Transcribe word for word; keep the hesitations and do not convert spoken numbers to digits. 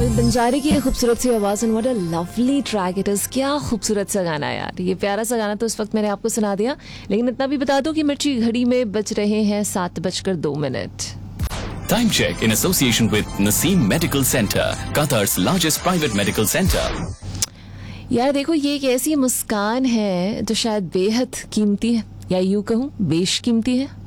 बंजारे की खूबसूरत सी आवाज़ and what a lovely track it is. क्या खूबसूरत सा गाना है यार, ये प्यारा सा गाना तो इस वक्त मैंने आपको सुना दिया। लेकिन इतना भी बता दूं कि मिर्ची घड़ी में बज रहे हैं सात बजकर दो minute. Time check in association with Naseem Medical Center, Qatar's largest private medical center. यार देखो, ये एक ऐसी मुस्कान है जो शायद बेहद कीमती है, या यूं कहूँ बेशकीमती है।